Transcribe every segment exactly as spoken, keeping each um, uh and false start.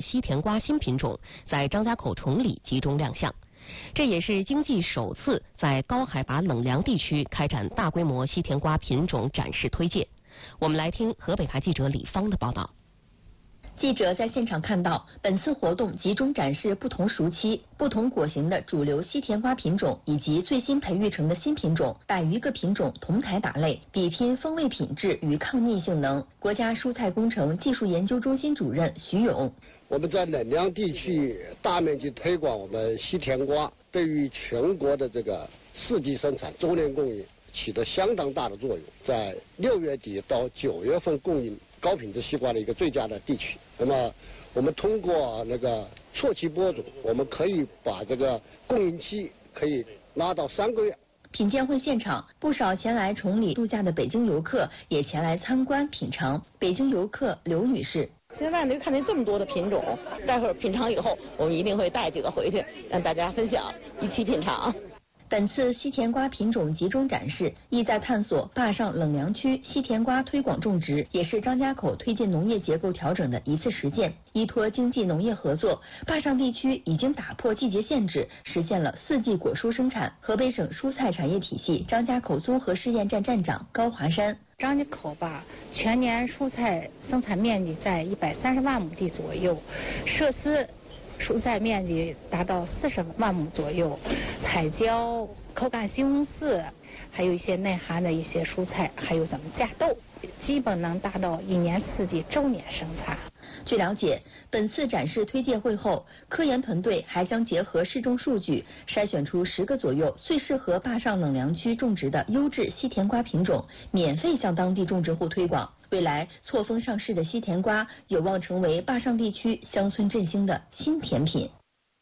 西甜瓜新品种在张家口崇礼集中亮相。这也是经济首次在高海拔冷凉地区开展大规模西甜瓜品种展示推介。我们来听河北台记者李芳的报道。 记者在现场看到，本次活动集中展示不同熟期、不同果型的主流西甜瓜品种，以及最新培育成的新品种，百余个品种同台打擂，比拼风味品质与抗逆性能。国家蔬菜工程技术研究中心主任徐勇： 我们在冷凉地区大面积推广我们西甜瓜，对于全国的这个四季生产、周年供应起到相当大的作用，在六月底到九月份供应高品质西瓜的一个最佳的地区。那么我们通过那个错期播种，我们可以把这个供应期可以拉到三个月。 品鉴会现场，不少前来崇礼度假的北京游客也前来参观品尝。北京游客刘女士： 现在没看见这么多的品种，待会儿品尝以后，我们一定会带几个回去，让大家分享，一起品尝。 本次西甜瓜品种集中展示，意在探索坝上冷凉区西甜瓜推广种植，也是张家口推进农业结构调整的一次实践。依托经济农业合作，坝上地区已经打破季节限制，实现了四季果蔬生产。河北省蔬菜产业体系张家口综合试验站站长高华山： 张家口吧，全年蔬菜生产面积在一百三十万亩地左右，设施蔬菜面积达到四十万亩左右，彩椒、口感西红柿，还有一些内涵的一些蔬菜，还有咱们架豆，基本能达到一年四季周年生产。 据了解，本次展示推介会后，科研团队还将结合市种数据，筛选出十个左右最适合坝上冷凉区种植的优质西甜瓜品种，免费向当地种植户推广。未来错峰上市的西甜瓜有望成为坝上地区乡村振兴的新甜品。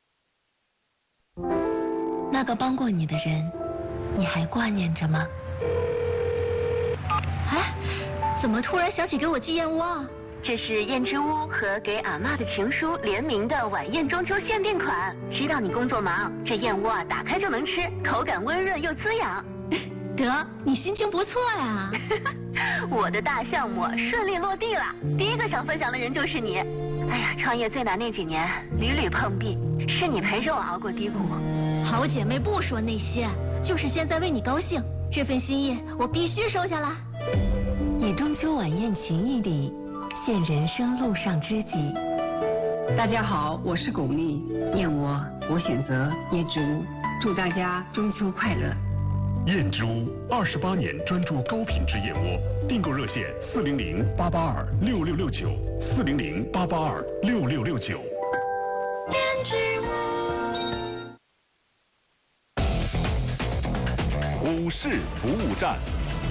那个帮过你的人，你还挂念着吗？哎，怎么突然想起给我寄燕窝啊？ 这是燕之屋和给阿嬷的情书联名的晚宴中秋限定款。知道你工作忙，这燕窝啊打开就能吃，口感温润又滋养。 得，你心情不错呀。 我的大项目顺利落地了，第一个想分享的人就是你。哎呀，创业最难那几年，屡屡碰壁，是你陪着我熬过低谷。 好姐妹不说那些，就是现在为你高兴，这份心意我必须收下来。 以中秋晚宴情谊里，现人生路上知己。 大家好，我是巩俐，燕窝我选择椰之屋，祝大家中秋快乐。 燕之屋二十八年专注高品质燕窝，订购热线四零零八八二六六六九四零零八八二六六六九。 燕之屋。股市服务站。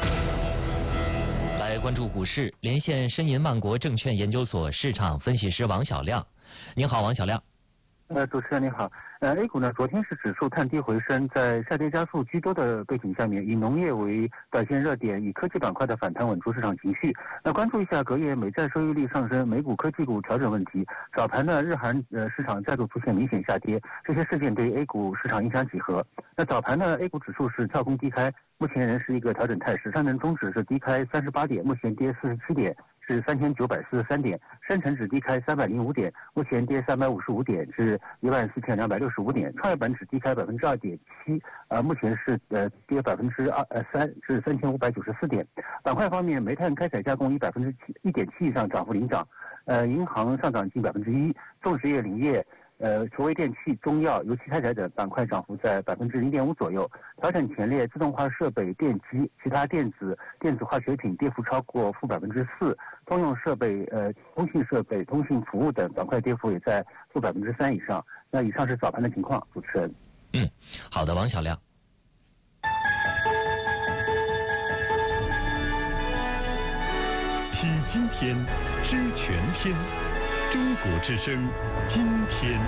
来关注股市，连线申银万国证券研究所市场分析师王小亮。您好，王小亮。 呃，主持人你好。呃 ，A 股呢，昨天是指数探低回升，在下跌加速居多的背景下面，以农业为短线热点，以科技板块的反弹稳住市场情绪。那关注一下隔夜美债收益率上升、美股科技股调整问题。早盘呢，日韩呃市场再度出现明显下跌，这些事件对 A 股市场影响几何？那早盘呢 ，A 股指数是跳空低开，目前仍是一个调整态势，上证综指是低开三十八点，目前跌四十七点。是三千九百四十三点，深成指低开三百零五点，目前跌三百五十五点，至一万四千两百六十五点。创业板指低开百分之二点七，呃，目前是呃跌百分之二呃三，至三千五百九十四点。板块方面，煤炭开采加工以百分之七一点七以上涨幅领涨，呃，银行上涨近百分之一，种植业、林业。呃，除微电器、中药、油气开采等板块涨幅在百分之零点五左右，调整前列自动化设备、电机、其他电子、电子化学品跌幅超过负百分之四，通用设备、呃通信设备、通信服务等板块跌幅也在负百分之三以上。那以上是早盘的情况，主持人。 嗯，好的，王小亮。 听今天，知全天。中国之声，今天。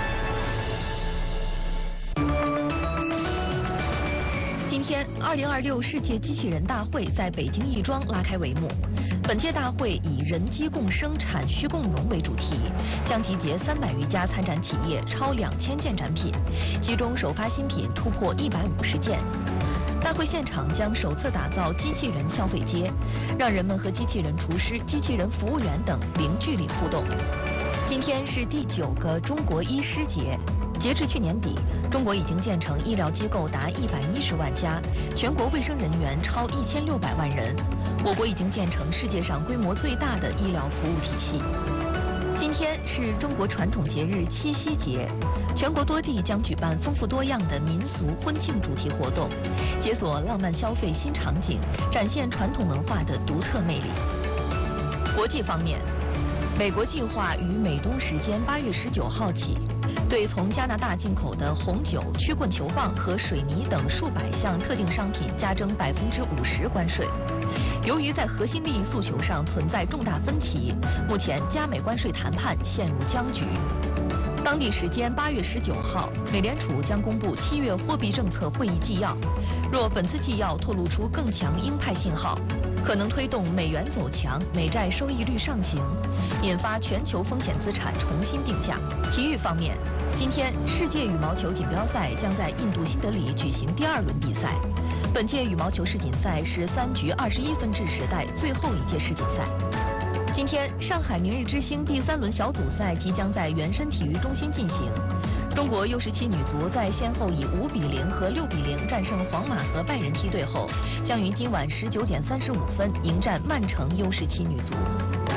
今天，二零二六世界机器人大会在北京亦庄拉开帷幕。本届大会以“人机共生、产需共荣”为主题，将集结三百余家参展企业，超两千件展品，其中首发新品突破一百五十件。大会现场将首次打造机器人消费街，让人们和机器人厨师、机器人服务员等零距离互动。 今天是第九个中国医师节。截至去年底，中国已经建成医疗机构达一百一十万家，全国卫生人员超一千六百万人。我国已经建成世界上规模最大的医疗服务体系。今天是中国传统节日七夕节，全国多地将举办丰富多样的民俗婚庆主题活动，解锁浪漫消费新场景，展现传统文化的独特魅力。国际方面，美国计划于美东时间八月十九号起，对从加拿大进口的红酒、曲棍球棒和水泥等数百项特定商品加征百分之五十关税。由于在核心利益诉求上存在重大分歧，目前加美关税谈判陷入僵局。当地时间八月十九号，美联储将公布七月货币政策会议纪要。若本次纪要透露出更强鹰派信号，可能推动美元走强，美债收益率上行，引发全球风险资产重新定价。体育方面，今天世界羽毛球锦标赛将在印度新德里举行第二轮比赛。本届羽毛球世锦赛是三局二十一分制时代最后一届世锦赛。今天，上海明日之星第三轮小组赛即将在原深体育中心进行。中国 U 十七女足在先后以五比零和六比零战胜皇马和拜仁梯队后，将于今晚十九点三十五分迎战曼城 U 十七女足。